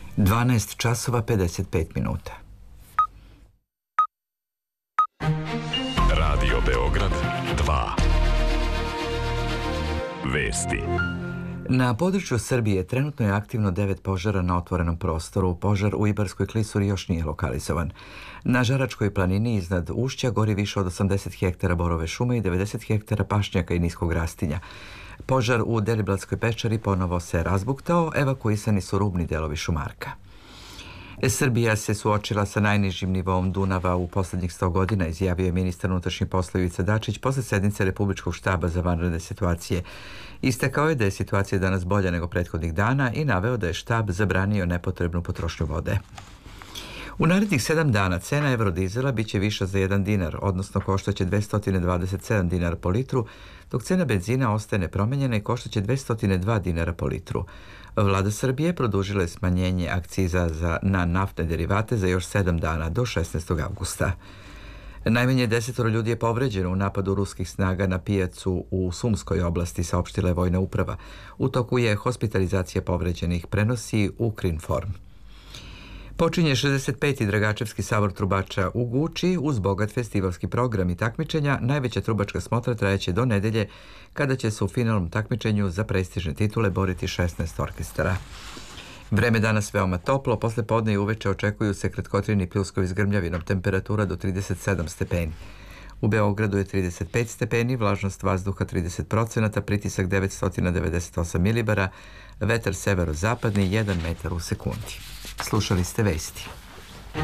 12 časova 55 minuta. Radio Beograd 2. Vesti. Na području Srbije trenutno je aktivno 9 požara na otvorenom prostoru. Požar u Ibarskoj klisuri još nije lokalizovan. Na Žaračkoj planini iznad Ušća gori više od 80 hektara borove šume i 90 hektara pašnjaka i niskog rastinja. Požar u Deliblatskoj pečari ponovo se razbuktao, evakuisani su rubni delovi šumarka. Srbija se suočila sa najnižim nivoom Dunava u poslednjih 100 godina, izjavio je ministar unutrašnjih poslova Ivica Dačić posle sednice Republičkog štaba za vanredne situacije. Istakao je da je situacija danas bolja nego prethodnih dana i naveo da je štab zabranio nepotrebnu potrošnju vode. U narednih 7 dana cena evrodizela biće viša za 1 dinar, odnosno koštaće 227 dinara po litru, dok cena benzina ostaje nepromenjena i koštaće 202 dinara po litru. Vlada Srbije produžila je smanjenje akciza na naftne derivate za još 7 dana do 16. avgusta. Najmanje 10 ljudi je povređeno u napadu ruskih snaga na pijacu u Sumskoj oblasti, saopštila je Vojna uprava. U toku je hospitalizacija povređenih, prenosi Ukrinform. Počinje 65. Dragačevski sabor trubača u Guči uz bogat festivalski program i takmičenja. Najveća trubačka smotra trajeće do nedelje, kada će se u finalnom takmičenju za prestižne titule boriti 16 orkestara. Vreme danas veoma toplo, posle podne i uveče očekuju se kratkotrini pljuskovi s grmljavinom, temperatura do 37 stepeni. U Beogradu je 35 stepeni, vlažnost vazduha 30%, pritisak 998 milibara, vetar severozapadni 1 metar u sekundi. Slušali ste vesti.